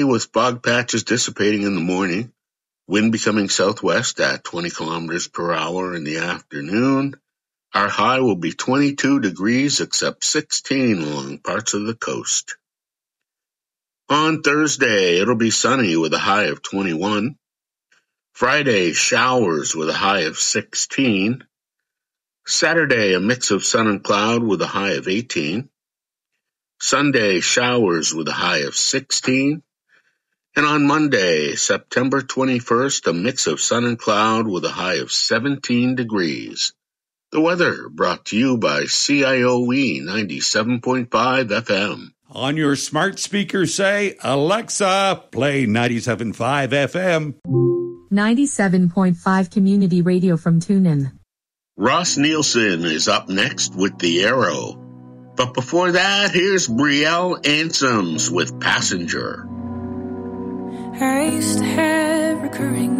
with fog patches dissipating in the morning. Wind becoming southwest at 20 kilometers per hour in the afternoon. Our high will be 22 degrees except 16 along parts of the coast. On Thursday, it'll be sunny with a high of 21. Friday, showers with a high of 16. Saturday, a mix of sun and cloud with a high of 18. Sunday, showers with a high of 16. And on Monday, September 21st, a mix of sun and cloud with a high of 17 degrees. The weather brought to you by CIOE 97.5 FM. On your smart speaker, say, Alexa, play 97.5 FM. 97.5 Community Radio from TuneIn. Ross Nielsen is up next with The Arrow. But before that, here's Brielle Ansems with Passenger. I used to have recurring